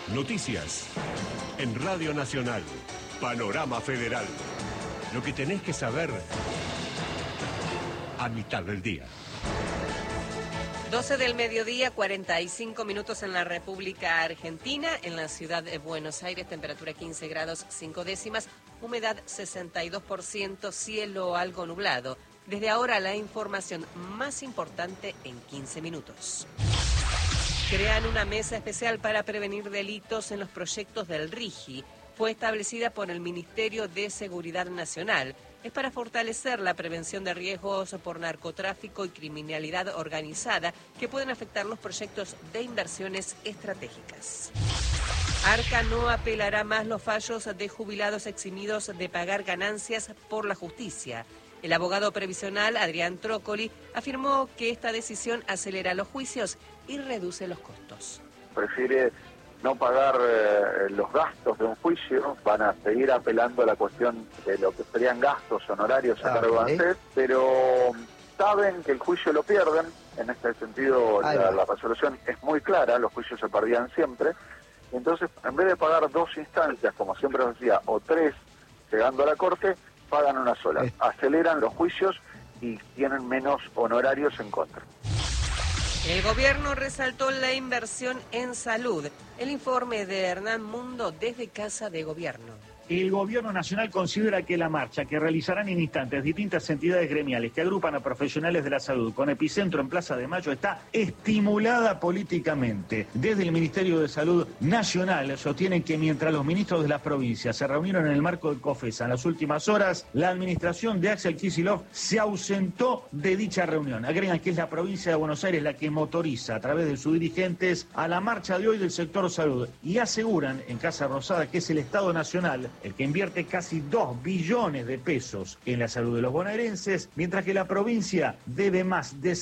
Noticias. En Radio Nacional. Panorama Federal. Lo que tenés que saber a mitad del día. 12 del mediodía, 45 minutos en la República Argentina, en la ciudad de Buenos Aires, temperatura 15 grados 5 décimas, humedad 62%, cielo algo nublado. Desde ahora la información más importante en 15 minutos. Crean una mesa especial para prevenir delitos en los proyectos del RIGI. Fue establecida por el Ministerio de Seguridad Nacional. Es para fortalecer la prevención de riesgos por narcotráfico y criminalidad organizada que pueden afectar los proyectos de inversiones estratégicas. Arca no apelará más los fallos de jubilados eximidos de pagar ganancias por la justicia. El abogado previsional Adrián Trócoli afirmó que esta decisión acelera los juicios y reduce los costos. Prefiere no pagar los gastos de un juicio, van a seguir apelando a la cuestión de lo que serían gastos honorarios a cargo de ANSES, pero saben que el juicio lo pierden. En este sentido la resolución es muy clara, los juicios se perdían siempre. Entonces, en vez de pagar 2 instancias, como siempre os decía, o 3 llegando a la corte, pagan una sola. Aceleran los juicios y tienen menos honorarios en contra. El gobierno resaltó la inversión en salud. El informe de Hernán Mundo desde Casa de Gobierno. El Gobierno Nacional considera que la marcha que realizarán en instantes distintas entidades gremiales que agrupan a profesionales de la salud con epicentro en Plaza de Mayo está estimulada políticamente. Desde el Ministerio de Salud Nacional sostienen que mientras los ministros de las provincias se reunieron en el marco del COFESA en las últimas horas, la administración de Axel Kicillof se ausentó de dicha reunión. Agregan que es la provincia de Buenos Aires la que motoriza a través de sus dirigentes a la marcha de hoy del sector salud y aseguran en Casa Rosada que es el Estado Nacional el que invierte casi 2 billones de pesos en la salud de los bonaerenses, mientras que la provincia debe más de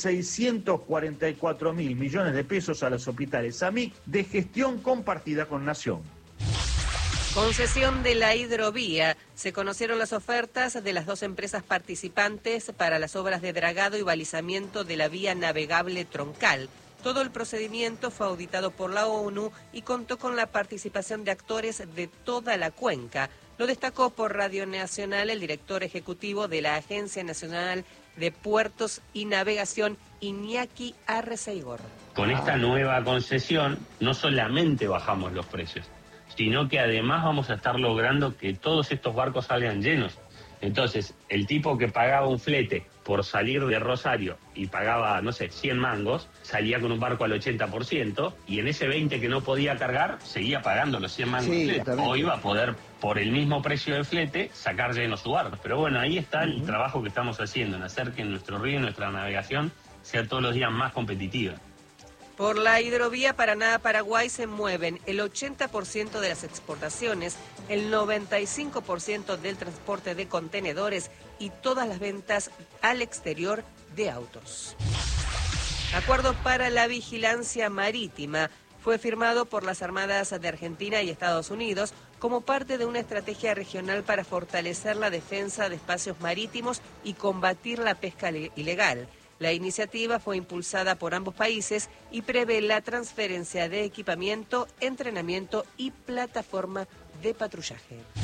644 mil millones de pesos a los hospitales AMIC de gestión compartida con Nación. Concesión de la hidrovía. Se conocieron las ofertas de las 2 empresas participantes para las obras de dragado y balizamiento de la vía navegable troncal. Todo el procedimiento fue auditado por la ONU y contó con la participación de actores de toda la cuenca. Lo destacó por Radio Nacional el director ejecutivo de la Agencia Nacional de Puertos y Navegación, Iñaki Arreceigor. Con esta nueva concesión no solamente bajamos los precios, sino que además vamos a estar logrando que todos estos barcos salgan llenos. Entonces, el tipo que pagaba un flete por salir de Rosario y pagaba, 100 mangos, salía con un barco al 80%, y en ese 20 que no podía cargar, seguía pagando los 100 mangos de flete. O iba a poder, por el mismo precio del flete, sacar lleno su barco. Pero bueno, ahí está el trabajo que estamos haciendo, en hacer que nuestro río y nuestra navegación sea todos los días más competitiva. Por la hidrovía Paraná-Paraguay se mueven el 80% de las exportaciones, el 95% del transporte de contenedores y todas las ventas al exterior de autos. Acuerdo para la vigilancia marítima fue firmado por las Armadas de Argentina y Estados Unidos como parte de una estrategia regional para fortalecer la defensa de espacios marítimos y combatir la pesca ilegal. La iniciativa fue impulsada por ambos países y prevé la transferencia de equipamiento, entrenamiento y plataforma de patrullaje.